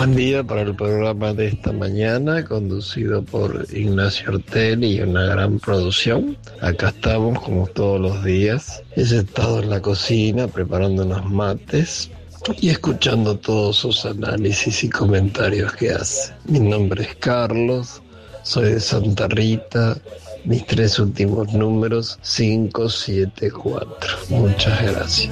Buen día para el programa de esta mañana, conducido por Ignacio Ortel y una gran producción. Acá estamos como todos los días. He estado en la cocina preparando unos mates y escuchando todos sus análisis y comentarios que hace. Mi nombre es Carlos, soy de Santa Rita. Mis 3 últimos números, 574. Muchas gracias.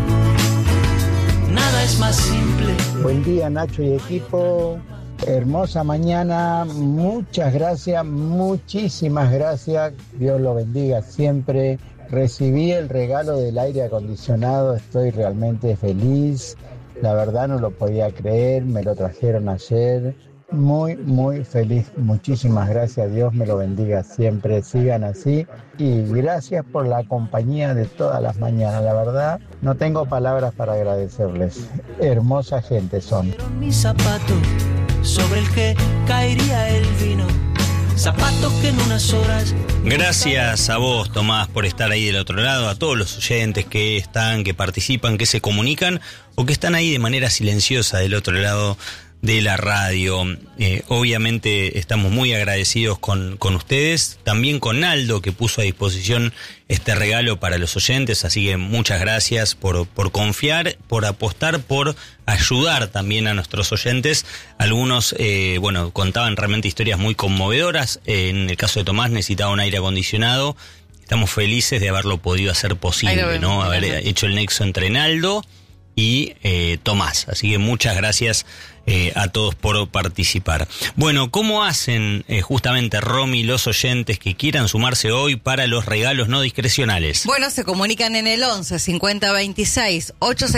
Nada es más simple. Buen día, Nacho y equipo. Hermosa mañana. Muchas gracias, muchísimas gracias. Dios lo bendiga siempre. Recibí el regalo del aire acondicionado. Estoy realmente feliz. La verdad no lo podía creer. Me lo trajeron ayer. Muy, muy feliz. Muchísimas gracias. Dios me lo bendiga siempre. Sigan así. Y gracias por la compañía de todas las mañanas. La verdad, no tengo palabras para agradecerles. Hermosa gente son. Mi zapato sobre el que caería el vino. Zapatos que en unas horas... Gracias a vos, Tomás, por estar ahí del otro lado, a todos los oyentes que están, que participan, que se comunican o que están ahí de manera silenciosa del otro lado de la radio. Obviamente estamos muy agradecidos con ustedes, también con Naldo, que puso a disposición este regalo para los oyentes, así que muchas gracias por confiar, por apostar, por ayudar también a nuestros oyentes. Algunos, contaban realmente historias muy conmovedoras. En el caso de Tomás necesitaba un aire acondicionado. Estamos felices de haberlo podido hacer posible, ¿no? Haber hecho el nexo entre Naldo y Tomás. Así que muchas gracias a todos por participar. Bueno, ¿cómo hacen justamente, Romy, los oyentes que quieran sumarse hoy para los regalos no discrecionales? Bueno, se comunican en el 11 50 26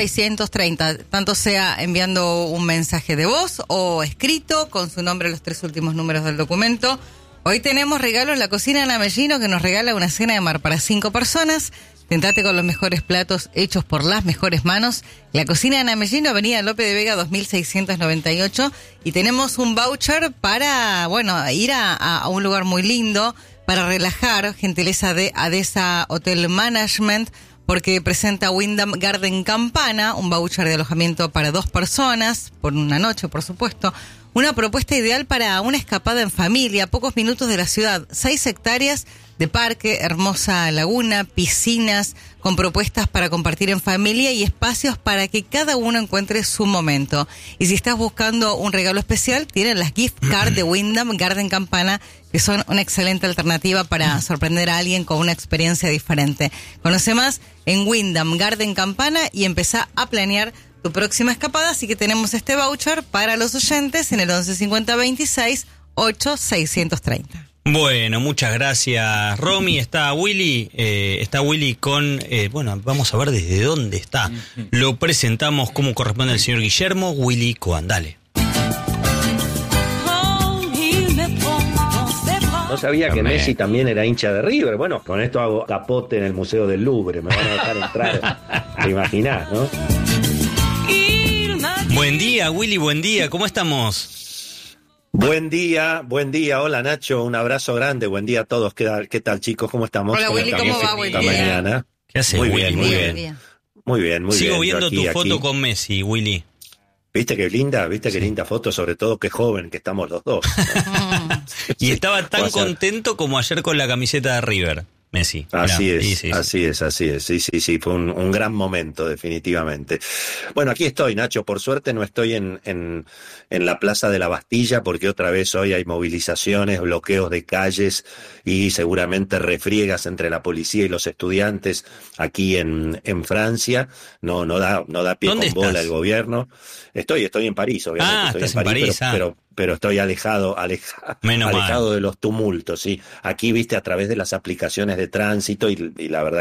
8630, tanto sea enviando un mensaje de voz o escrito con su nombre, los 3 últimos números del documento. Hoy tenemos regalo en la cocina de Namellino, que nos regala una cena de mar para 5 personas. Tentate con los mejores platos hechos por las mejores manos. La cocina de Namellino, Avenida Lope de Vega 2698. Y tenemos un voucher para, ir a un lugar muy lindo, para relajar, gentileza de Adesa Hotel Management, porque presenta Wyndham Garden Campana, un voucher de alojamiento para 2 personas, por una noche, por supuesto. Una propuesta ideal para una escapada en familia, a pocos minutos de la ciudad. 6 hectáreas de parque, hermosa laguna, piscinas, con propuestas para compartir en familia y espacios para que cada uno encuentre su momento. Y si estás buscando un regalo especial, tienen las gift cards de Wyndham Garden Campana, que son una excelente alternativa para sorprender a alguien con una experiencia diferente. Conoce más en Wyndham Garden Campana y empezá a planear tu próxima escapada. Así que tenemos este voucher para los oyentes en el 11 50 26 8630. Bueno, muchas gracias, Romy. Está Willy con, vamos a ver desde dónde está. Lo presentamos como corresponde al señor Guillermo Willy Coan. Dale. No sabía que Messi también era hincha de River. Bueno, con esto hago capote en el Museo del Louvre. Me van a dejar entrar. Te imaginás, ¿no? Buen día, Willy, buen día. ¿Cómo estamos? Buen día. Hola, Nacho, un abrazo grande. Buen día a todos. ¿Qué tal, chicos? ¿Cómo estamos? Hola, Willy, ¿cómo va? Buen día. Mañana. ¿Qué haces, muy Willy? Bien. Muy bien. Sigo viendo tu foto con Messi, Willy. ¿Viste qué linda? Qué linda foto, sobre todo qué joven que estamos los dos, ¿no? Y estaba tan contento como ayer con la camiseta de River, Messi. Así es. Sí, fue un gran momento, definitivamente. Bueno, aquí estoy, Nacho. Por suerte no estoy en la Plaza de la Bastilla, porque otra vez hoy hay movilizaciones, bloqueos de calles y seguramente refriegas entre la policía y los estudiantes aquí en Francia. No da pie con bola el gobierno. Estoy en París, obviamente. Estás en París, pero estoy alejado de los tumultos, sí. Aquí, viste, a través de las aplicaciones de tránsito y la verdad